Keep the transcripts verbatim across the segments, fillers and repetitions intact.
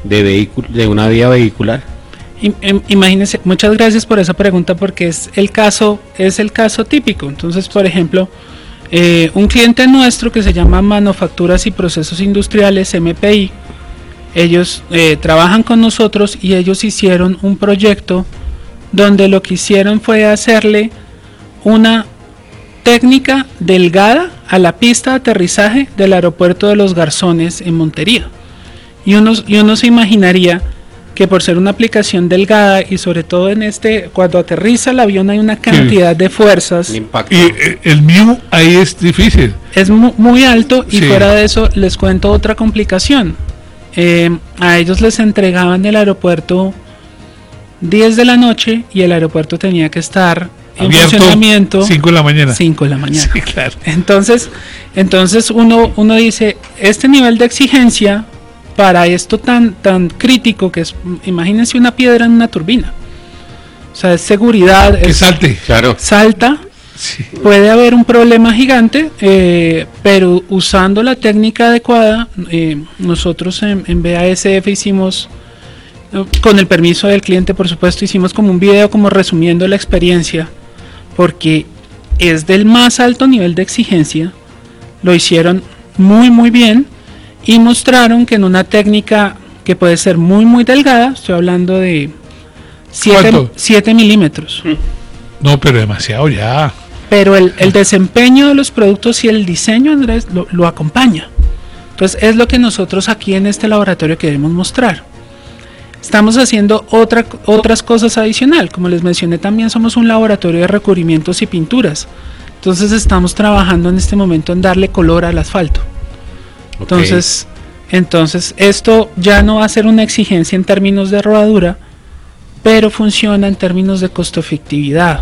de vehículo, de una vía vehicular. Imagínense, muchas gracias por esa pregunta, porque es el caso, es el caso típico. Entonces, por ejemplo, eh, un cliente nuestro que se llama Manufacturas y Procesos Industriales, M P I, ellos eh, trabajan con nosotros y ellos hicieron un proyecto donde lo que hicieron fue hacerle una técnica delgada a la pista de aterrizaje del aeropuerto de Los Garzones en Montería. Y uno, y uno se imaginaría que por ser una aplicación delgada y sobre todo en este, cuando aterriza el avión hay una cantidad sí. de fuerzas. Y eh, el mío ahí es difícil. Es mu muy alto y sí. fuera de eso les cuento otra complicación. Eh, a ellos les entregaban el aeropuerto diez de la noche y el aeropuerto tenía que estar en abierto funcionamiento cinco de la mañana. cinco de la mañana. Sí, claro. Entonces, entonces uno, uno dice, este nivel de exigencia para esto tan, tan crítico que es, imagínense una piedra en una turbina. O sea, es seguridad. Que es, salte. Claro. Salta. Sí. Puede haber un problema gigante, eh, pero usando la técnica adecuada, eh, nosotros en, en B A S F hicimos, con el permiso del cliente por supuesto, hicimos como un video como resumiendo la experiencia, porque es del más alto nivel de exigencia, lo hicieron muy muy bien y mostraron que en una técnica que puede ser muy muy delgada, estoy hablando de siete milímetros. No, pero demasiado ya. Pero el, el desempeño de los productos y el diseño, Andrés, lo, lo acompaña. Entonces es lo que nosotros aquí en este laboratorio queremos mostrar. Estamos haciendo otra, otras cosas adicional. Como les mencioné, también somos un laboratorio de recubrimientos y pinturas. Entonces estamos trabajando en este momento en darle color al asfalto. Okay. Entonces, entonces esto ya no va a ser una exigencia en términos de rodadura, pero funciona en términos de costo efectividad.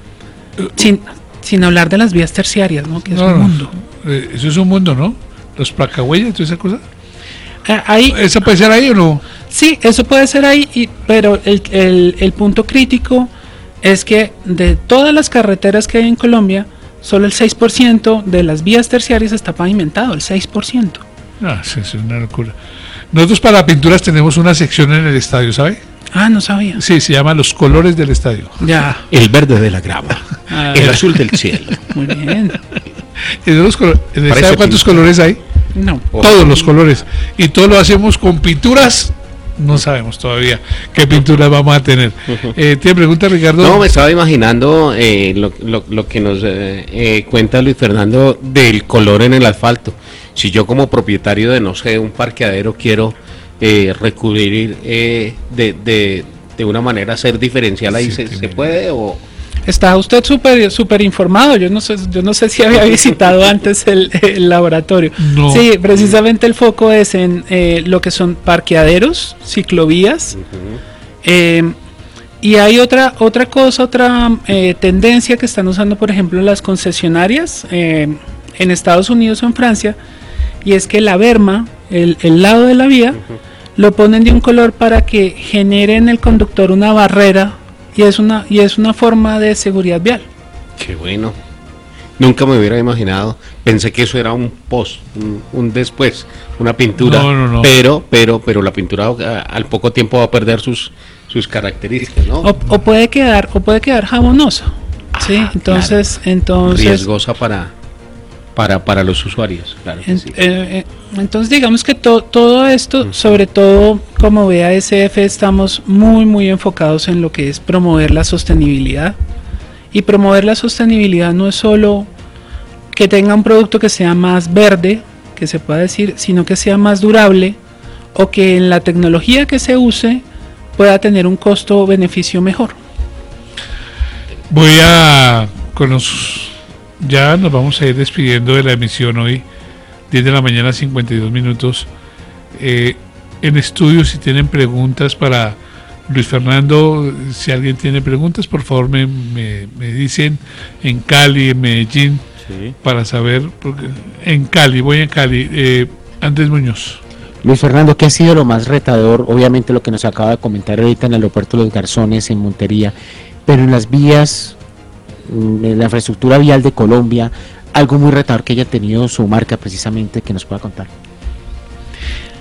Sin, sin hablar de las vías terciarias, ¿no? Que es no, un mundo. Eh, eso es un mundo, ¿no? Los placahuellas, toda esa cosa. Eh, ahí, ¿Eso puede ser ahí o no? Sí, eso puede ser ahí, y, pero el, el, el punto crítico es que de todas las carreteras que hay en Colombia, solo el seis por ciento de las vías terciarias está pavimentado, el seis por ciento. Ah, sí, es una locura. Nosotros para pinturas tenemos una sección en el estadio, ¿sabe? Ah, no sabía. Sí, se llama los colores del estadio. Ya. El verde de la grava, ah, el azul del cielo. Muy bien. ¿En, los ¿en el estadio cuántos pintura. colores hay? No. Todos oh. los colores. Y todo lo hacemos con pinturas. No sabemos todavía qué pinturas vamos a tener. Uh-huh. eh, ¿Te pregunta, Ricardo? No, me estaba imaginando eh, lo, lo, lo que nos eh, eh, cuenta Luis Fernando del color en el asfalto. Si yo como propietario de, no sé, un parqueadero quiero eh, recubrir eh, de, de, de una manera hacer diferencial, ahí sí, se, ¿se puede o...? Está usted súper súper informado. Yo no sé, yo no sé si había visitado antes el, el laboratorio. No. Sí, precisamente el foco es en eh, lo que son parqueaderos, ciclovías. Uh-huh. eh, y hay otra otra cosa, otra eh, tendencia que están usando, por ejemplo, las concesionarias eh, en Estados Unidos o en Francia, y es que la berma, el, el lado de la vía, uh-huh. lo ponen de un color para que genere en el conductor una barrera. Y es una y es una forma de seguridad vial. Qué bueno. Nunca me hubiera imaginado. Pensé que eso era un post, un, un después, una pintura. No, no, no. Pero, pero, pero la pintura a, al poco tiempo va a perder sus sus características, ¿no? O, o puede quedar, o puede quedar jabonosa. Ah, sí, entonces, claro. entonces. Riesgosa para para para los usuarios, claro. En, sí. eh, entonces digamos que to, todo esto, uh-huh. sobre todo como B A S F, estamos muy muy enfocados en lo que es promover la sostenibilidad. Y promover la sostenibilidad no es solo que tenga un producto que sea más verde, que se pueda decir, sino que sea más durable, o que en la tecnología que se use pueda tener un costo-beneficio mejor. Voy a con los Ya nos vamos a ir despidiendo de la emisión hoy, diez de la mañana, cincuenta y dos minutos. Eh, en estudio, si tienen preguntas para Luis Fernando, si alguien tiene preguntas, por favor me, me, me dicen en Cali, en Medellín, sí. para saber, porque en Cali, voy en Cali. Eh, Andrés Muñoz. Luis Fernando, ¿qué ha sido lo más retador? Obviamente lo que nos acaba de comentar ahorita en el aeropuerto de Los Garzones, en Montería, pero en las vías, en la infraestructura vial de Colombia, algo muy retador que haya tenido su marca precisamente, que nos pueda contar.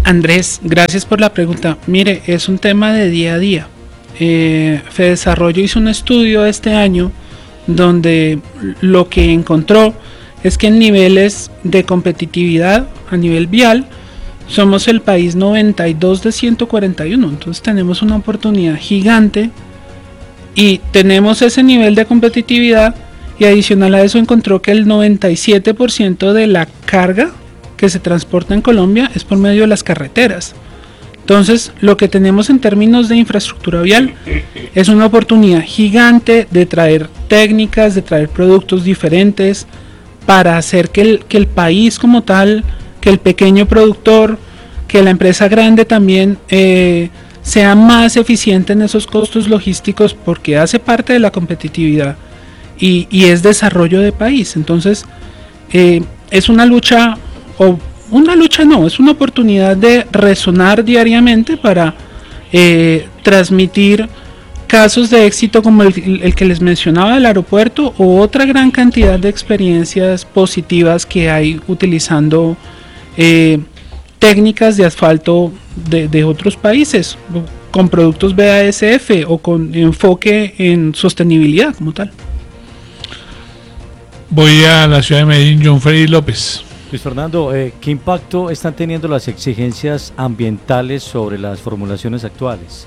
Andrés, gracias por la pregunta. Mire, es un tema de día a día. Eh, Fedesarrollo hizo un estudio este año donde lo que encontró es que en niveles de competitividad a nivel vial somos el país noventa y dos de ciento cuarenta y uno, entonces tenemos una oportunidad gigante y tenemos ese nivel de competitividad, y adicional a eso encontró que el noventa y siete por ciento de la carga que se transporta en Colombia es por medio de las carreteras. Entonces, lo que tenemos en términos de infraestructura vial es una oportunidad gigante de traer técnicas, de traer productos diferentes para hacer que el, que el país como tal, que el pequeño productor, que la empresa grande también eh, sea más eficiente en esos costos logísticos, porque hace parte de la competitividad y, y es desarrollo de país. Entonces, eh, es una lucha o una lucha no, es una oportunidad de resonar diariamente para eh, transmitir casos de éxito como el, el que les mencionaba del aeropuerto, o otra gran cantidad de experiencias positivas que hay utilizando eh, técnicas de asfalto de, de otros países, con productos B A S F o con enfoque en sostenibilidad como tal. Voy a la ciudad de Medellín, John Freddy López. Luis Fernando, eh, ¿qué impacto están teniendo las exigencias ambientales sobre las formulaciones actuales?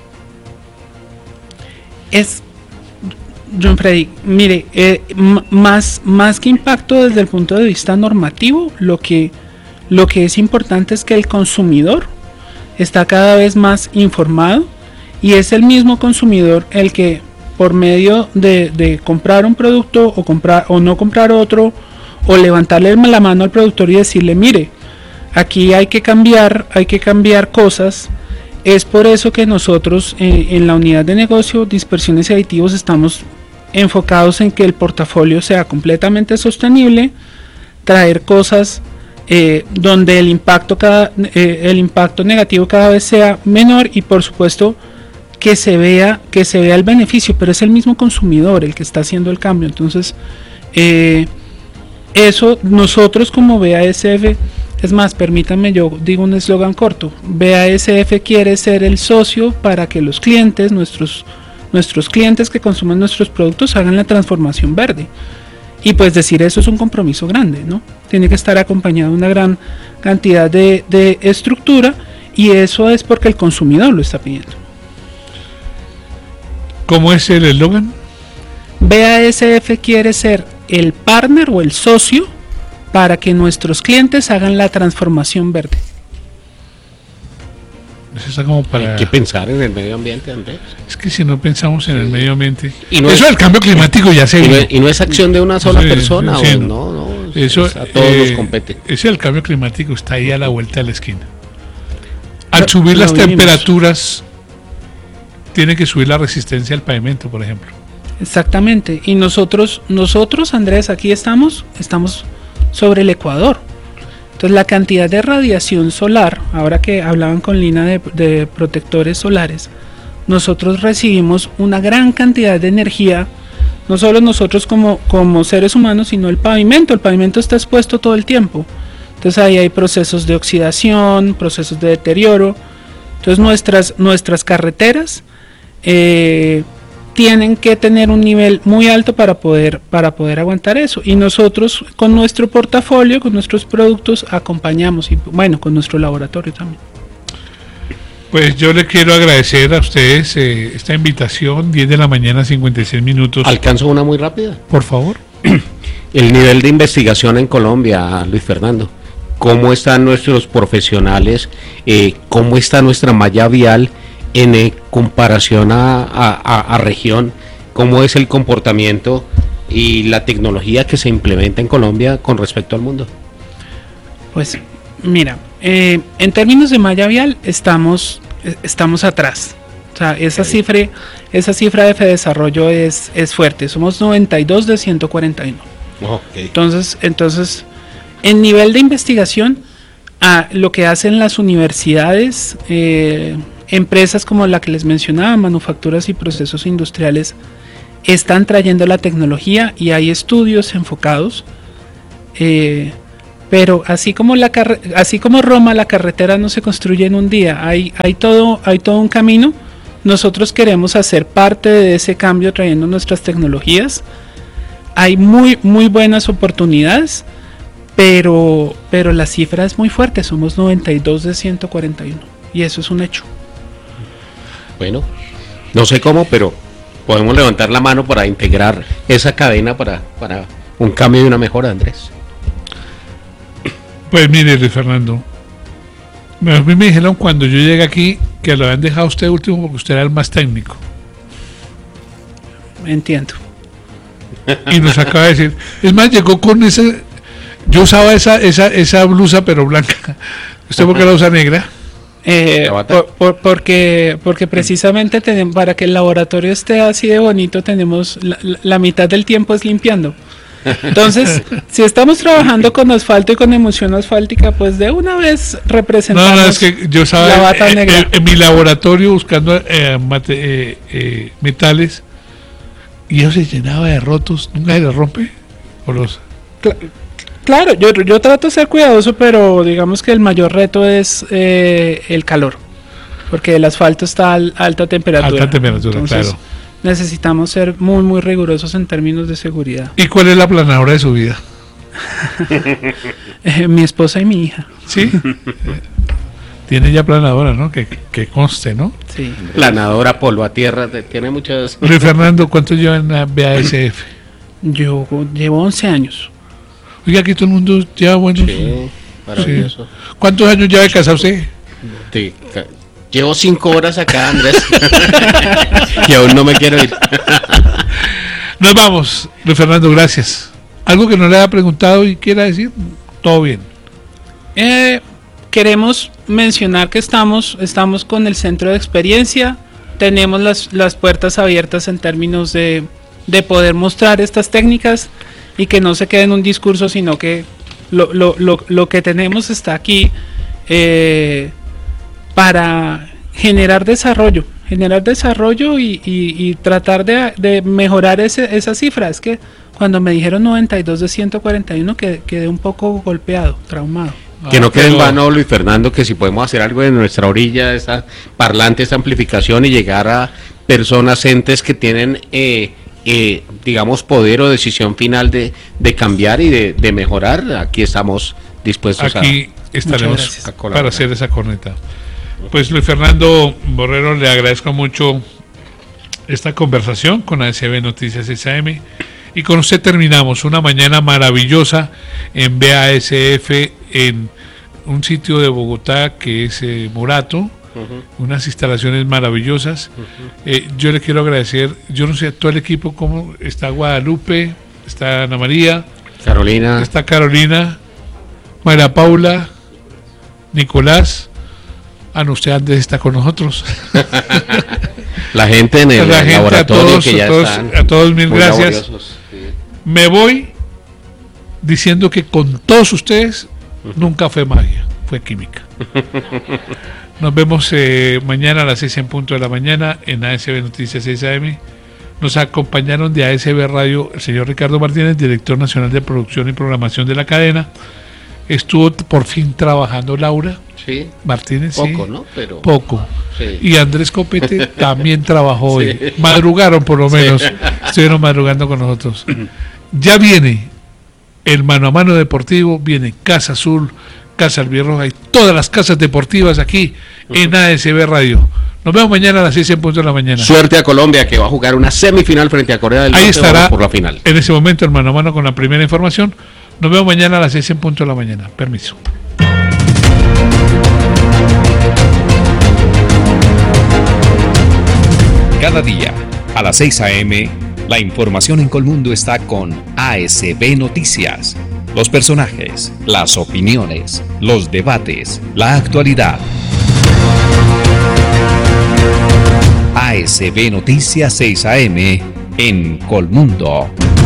Es, John Freddy, mire, eh, m- más, más que impacto desde el punto de vista normativo, lo que, lo que es importante es que el consumidor está cada vez más informado, y es el mismo consumidor el que, por medio de, de comprar un producto o comprar o no comprar otro, o levantarle la mano al productor y decirle, mire, aquí hay que cambiar, hay que cambiar cosas. Es por eso que nosotros eh, en la unidad de negocio, dispersiones y aditivos, estamos enfocados en que el portafolio sea completamente sostenible, traer cosas eh, donde el impacto, cada, eh, el impacto negativo cada vez sea menor, y por supuesto que se vea, que se vea el beneficio, pero es el mismo consumidor el que está haciendo el cambio. Entonces, eh, eso nosotros como B A S F, es más, permítanme, yo digo un eslogan corto: B A S F quiere ser el socio para que los clientes, nuestros, nuestros clientes que consumen nuestros productos, hagan la transformación verde. Y pues decir eso es un compromiso grande, ¿no? Tiene que estar acompañado de una gran cantidad de, de estructura, y eso es porque el consumidor lo está pidiendo. ¿Cómo es el eslogan? B A S F quiere ser el partner o el socio para que nuestros clientes hagan la transformación verde. Eso está como para... Hay que pensar en el medio ambiente, Andrés. Es que si no pensamos en el medio ambiente... Y no eso es, del cambio climático ya se y vio. no, y no es acción de una sola Sí, persona, sí, o, no. no, no, Eso, a todos eh, nos compete. Ese del cambio climático está ahí a la vuelta de la esquina. Al Lo- subir lo las vivimos. temperaturas, tiene que subir la resistencia al pavimento, por ejemplo. Exactamente. Y nosotros, nosotros, Andrés, aquí estamos, estamos sobre el Ecuador. Entonces la cantidad de radiación solar, ahora que hablaban con Lina de, de protectores solares, nosotros recibimos una gran cantidad de energía, no solo nosotros como, como seres humanos, sino el pavimento. El pavimento está expuesto todo el tiempo. Entonces ahí hay procesos de oxidación, procesos de deterioro. Entonces nuestras, nuestras carreteras eh, tienen que tener un nivel muy alto para poder, para poder aguantar eso. Y nosotros con nuestro portafolio, con nuestros productos, acompañamos, y bueno, con nuestro laboratorio también. Pues yo le quiero agradecer a ustedes eh, esta invitación, diez de la mañana, cincuenta y seis minutos. ¿Alcanzo una muy rápida? Por favor. El nivel de investigación en Colombia, Luis Fernando. ¿Cómo están nuestros profesionales? Eh, ¿Cómo está nuestra malla vial en eh, comparación a, a, a, a región? ¿Cómo es el comportamiento y la tecnología que se implementa en Colombia con respecto al mundo? Pues mira, eh, en términos de malla vial estamos, eh, estamos atrás. O sea, esa cifra, esa cifra de Fedesarrollo es, es fuerte. Somos noventa y dos de ciento cuarenta y uno. Okay. Entonces, entonces, en nivel de investigación, a lo que hacen las universidades, eh, empresas como la que les mencionaba, manufacturas y procesos industriales, están trayendo la tecnología, y hay estudios enfocados eh, pero así como la carre- así como Roma, la carretera no se construye en un día, hay, hay todo, hay todo un camino. Nosotros queremos hacer parte de ese cambio trayendo nuestras tecnologías. Hay muy, muy buenas oportunidades, pero, pero la cifra es muy fuerte, somos noventa y dos de ciento cuarenta y uno, y eso es un hecho. Bueno, no sé cómo, pero podemos levantar la mano para integrar esa cadena para, para un cambio y una mejora, Andrés. Pues mire, Luis Fernando, a mí me dijeron cuando yo llegué aquí que lo habían dejado usted último porque usted era el más técnico. Entiendo. Y nos acaba de decir, es más, llegó con ese, yo usaba esa esa esa blusa pero blanca. ¿Usted por qué la usa negra? Eh, por, por, porque porque precisamente tenemos, para que el laboratorio esté así de bonito, tenemos la, la, la mitad del tiempo es limpiando. Entonces, si estamos trabajando con asfalto y con emulsión asfáltica, pues de una vez representamos no, no, es que yo estaba la bata en, negra. En, en mi laboratorio buscando eh, mate, eh, eh, metales y eso se llenaba de rotos. ¿Nunca se le rompe? ¿O los... Cla- Claro, yo, yo trato de ser cuidadoso, pero digamos que el mayor reto es eh, el calor, porque el asfalto está a alta temperatura. Alta temperatura, Entonces, claro. Necesitamos ser muy, muy rigurosos en términos de seguridad. ¿Y cuál es la planadora de su vida? Eh, mi esposa y mi hija. ¿Sí? Tiene ya planadora, ¿no? Que, que conste, ¿no? Sí. Planadora, polvo a tierra, te- tiene muchas... Luis Fernando, ¿cuánto lleva en la B A S F? Yo llevo once años. Oiga, aquí todo el mundo lleva buenos... Sí, maravilloso. ¿Cuántos años lleva de casado usted? Sí, ca- llevo cinco horas acá, Andrés. Y aún no me quiero ir. Nos vamos, Luis Fernando, gracias. ¿Algo que no le haya preguntado y quiera decir? Todo bien. Eh, queremos mencionar que estamos, estamos con el centro de experiencia, tenemos las, las puertas abiertas en términos de, de poder mostrar estas técnicas y que no se quede en un discurso, sino que lo, lo, lo, lo que tenemos está aquí eh, para generar desarrollo, generar desarrollo y, y, y tratar de, de mejorar ese, esa cifra. Es que cuando me dijeron noventa y dos de ciento cuarenta y uno quedé, quedé un poco golpeado, traumado. Que no quede en pero- vano, Luis Fernando, que si podemos hacer algo en nuestra orilla, esa parlante, esa amplificación y llegar a personas, entes que tienen, eh, eh, digamos, poder o decisión final de, de cambiar y de, de mejorar, aquí estamos dispuestos Aquí a, estaremos gracias. a colaborar. para hacer esa corneta. Pues Luis Fernando Borrero, le agradezco mucho esta conversación con A S B Noticias S A M y con usted terminamos una mañana maravillosa en B A S F en un sitio de Bogotá que es eh, Morato, uh-huh. Unas instalaciones maravillosas. Uh-huh. eh, yo le quiero agradecer, yo no sé a todo el equipo cómo está Guadalupe, está Ana María, Carolina, está Carolina, María Paula, Nicolás. Ah, no, usted antes está con nosotros. la gente en el La gente, laboratorio a todos, que ya a todos, están a todos mil muy gracias. laboriosos, sí. Me voy diciendo que con todos ustedes nunca fue magia, fue química. Nos vemos eh, mañana a las seis en punto de la mañana en A S B Noticias seis A M. Nos acompañaron de A S B Radio el señor Ricardo Martínez, director nacional de producción y programación de la cadena. Estuvo por fin trabajando Laura Sí, Martínez. poco, sí, ¿no? Pero poco. sí. Y Andrés Copete también trabajó hoy. Sí. Madrugaron por lo menos. Sí. Estuvieron madrugando con nosotros. Ya viene el mano a mano deportivo, viene Casa Azul, Casa Albirroja y todas las casas deportivas aquí en A S B Radio. Nos vemos mañana a las seis en punto de la mañana. Suerte a Colombia, que va a jugar una semifinal frente a Corea del Ahí Norte. estará Vamos por la final. en ese momento el mano a mano con la primera información. Nos vemos mañana a las seis en punto de la mañana. Permiso. Cada día, a las seis a eme, la información en Colmundo está con A S B Noticias. Los personajes, las opiniones, los debates, la actualidad. A S B Noticias seis a eme en Colmundo.